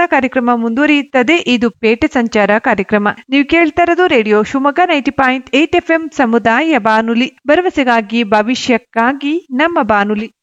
ವಿವರಣಾ ಕಾರ್ಯಕ್ರಮ ಮುಂದುವರಿಯುತ್ತದೆ. ಇದು ಪೇಟೆ ಸಂಚಾರ ಕಾರ್ಯಕ್ರಮ. ನೀವು ಕೇಳ್ತಾ ಇರೋದು ರೇಡಿಯೋ ಶಿವಮೊಗ್ಗ 90.8 FM ಸಮುದಾಯ ಬಾನುಲಿ, ಭರವಸೆಗಾಗಿ ಭವಿಷ್ಯಕ್ಕಾಗಿ ನಮ್ಮ ಬಾನುಲಿ.